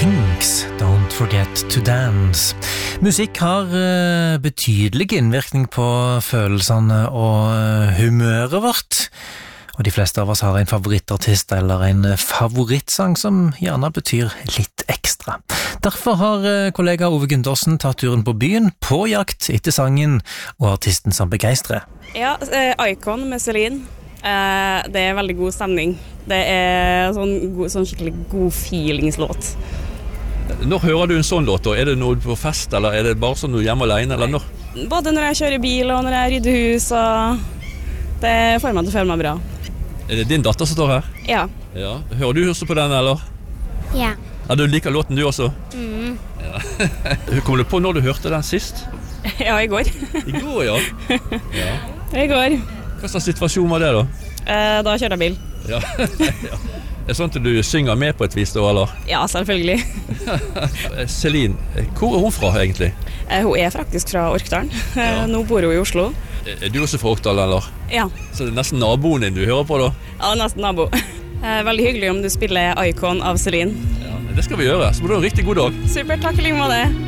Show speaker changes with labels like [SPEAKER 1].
[SPEAKER 1] Kinks, Don't Forget to Dance. Musikk har betydelig innvirkning på følelsene og humøret vårt. Og de fleste av oss har en favorittartist eller en favorittsang som gjerne betyr litt ekstra. Derfor har kollega Ove Gundersen tatt turen på byen på jakt etter sangen og artisten som begeistrer.
[SPEAKER 2] Ja, Icon med Celine. Det er veldig god stemning. Det er sånn skikkelig god feelingslåt.
[SPEAKER 3] Når hører du en sånn låt da? Er det noe på fest, eller er det bare sånn du er hjemme alene, eller når?
[SPEAKER 2] Både når jeg kjører bil og når jeg rydder hus, og det får meg til å føle meg bra.
[SPEAKER 3] Er det din datter som står her?
[SPEAKER 2] Ja.
[SPEAKER 3] Ja. Hører du også på den, eller?
[SPEAKER 4] Ja.
[SPEAKER 3] Ja, du liker låten du også? Ja. Kom du på når du hørte den sist?
[SPEAKER 2] Ja, i går.
[SPEAKER 3] I går, ja. Ja.
[SPEAKER 2] I går.
[SPEAKER 3] Hva slags situasjon var det da?
[SPEAKER 2] Da kjører jeg bil.
[SPEAKER 3] Ja. Ja. Er det sånn at du synger med på et vis da, eller?
[SPEAKER 2] Ja, selvfølgelig.
[SPEAKER 3] Celine, hvor er hun fra egentlig?
[SPEAKER 2] Hun er faktisk fra Orkdalen. Nå bor hun i Oslo.
[SPEAKER 3] Er du også fra Orkdal, eller?
[SPEAKER 2] Ja.
[SPEAKER 3] Så det er nesten naboen din du hører på da?
[SPEAKER 2] Ja, nesten nabo. Veldig hyggelig om du spiller Icon av Celine.
[SPEAKER 3] Ja, det skal vi gjøre, så må du ha en riktig god dag.
[SPEAKER 2] Super, takk i like måte.